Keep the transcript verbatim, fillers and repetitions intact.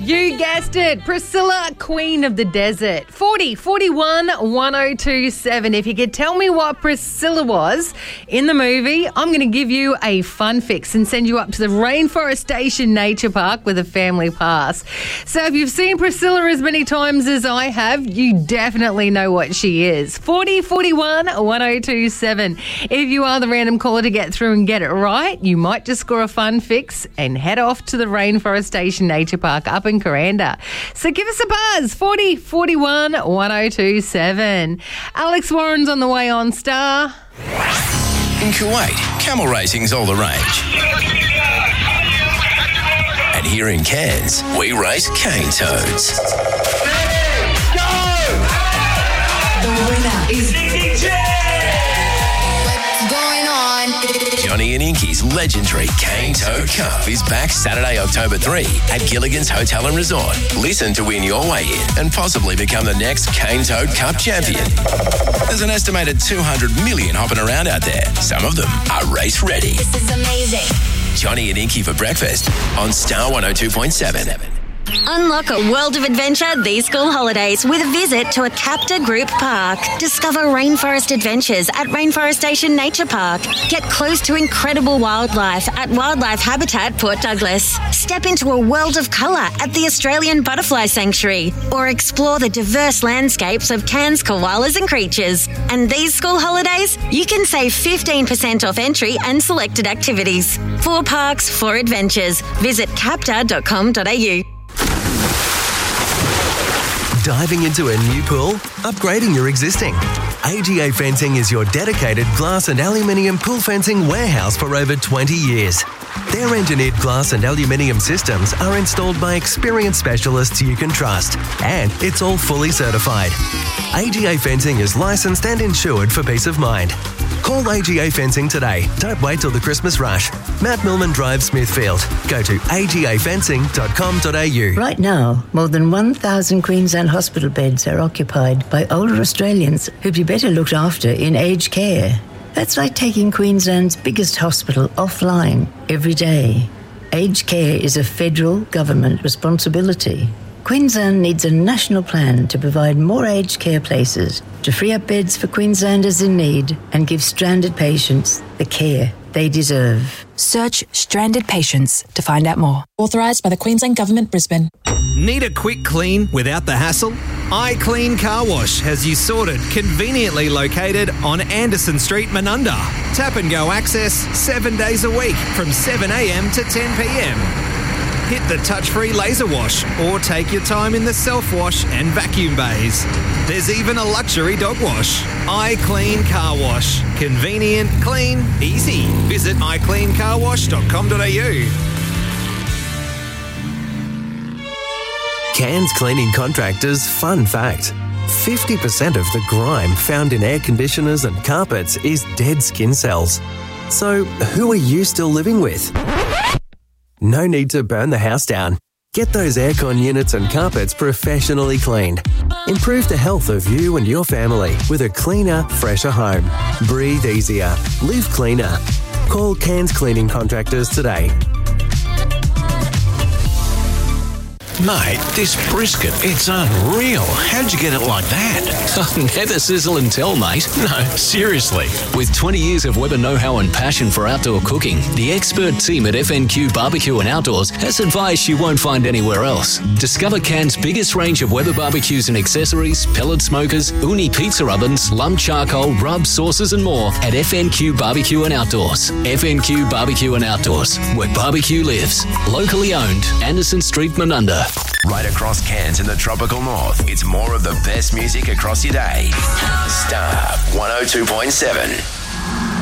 You guessed it. Priscilla, Queen of the Desert. forty, forty-one, one oh two seven. If you could tell me what Priscilla was in the movie, I'm going to give you a fun fix and send you up to the Rainforest Station Nature Park with a family pass. So if you've seen Priscilla as many times as I have, you definitely know what she is. forty, forty-one, one oh two seven. If you are the random caller to get through and get it right, you might just score a fun fix and head off to the Rainforest Station Nature Park up in Kuranda. So give us a buzz, forty, forty-one, one oh two seven. Alex Warren's on the way on Star. In Kuwait, camel racing's all the rage. And here in Cairns, we race cane toads. Go! The winner is Nicky J! What's going on? Johnny and Inky's legendary Cane Toad Cup is back Saturday, October third at Gilligan's Hotel and Resort. Listen to win your way in and possibly become the next Cane Toad Cup champion. There's an estimated two hundred million hopping around out there. Some of them are race ready. This is amazing. Johnny and Inky for breakfast on Star one oh two point seven. Unlock a world of adventure these school holidays with a visit to a Capta Group Park. Discover rainforest adventures at Rainforest Station Nature Park. Get close to incredible wildlife at Wildlife Habitat Port Douglas. Step into a world of colour at the Australian Butterfly Sanctuary, or explore the diverse landscapes of Cairns koalas and creatures. And these school holidays, you can save fifteen percent off entry and selected activities. Four parks, four adventures. Visit capta dot com dot a u. Diving into a new pool? Upgrading your existing? A G A Fencing is your dedicated glass and aluminium pool fencing warehouse for over twenty years. Their engineered glass and aluminium systems are installed by experienced specialists you can trust, and it's all fully certified. A G A Fencing is licensed and insured for peace of mind. Call A G A Fencing today. Don't wait till the Christmas rush. Matt Millman Drive, Smithfield. Go to a g a fencing dot com dot a u. Right now, more than one thousand Queensland hospital beds are occupied by older Australians who'd be better looked after in aged care. That's like taking Queensland's biggest hospital offline every day. Aged care is a federal government responsibility. Queensland needs a national plan to provide more aged care places, to free up beds for Queenslanders in need and give stranded patients the care they deserve. Search Stranded Patients to find out more. Authorised by the Queensland Government, Brisbane. Need a quick clean without the hassle? iClean Car Wash has you sorted, conveniently located on Anderson Street, Menunda. Tap and go access seven days a week from seven a m to ten p m. Hit the touch-free laser wash or take your time in the self-wash and vacuum bays. There's even a luxury dog wash. iClean Car Wash. Convenient, clean, easy. Visit i clean car wash dot com dot a u. Cairns Cleaning Contractors fun fact. fifty percent of the grime found in air conditioners and carpets is dead skin cells. So who are you still living with? No need to burn the house down. Get those aircon units and carpets professionally cleaned. Improve the health of you and your family with a cleaner, fresher home. Breathe easier. Live cleaner. Call Cairns Cleaning Contractors today. Mate, this brisket, it's unreal. How'd you get it like that? Never sizzle and tell, mate. No, seriously. With twenty years of Weber know-how and passion for outdoor cooking, the expert team at F N Q Barbecue and Outdoors has advice you won't find anywhere else. Discover Cairns' biggest range of Weber barbecues and accessories, pellet smokers, uni pizza ovens, lump charcoal, rubs, sauces and more at F N Q Barbecue and Outdoors. F N Q Barbecue and Outdoors, where barbecue lives. Locally owned, Anderson Street, Menunda. Right across Cairns in the tropical north, it's more of the best music across your day. Star one oh two point seven.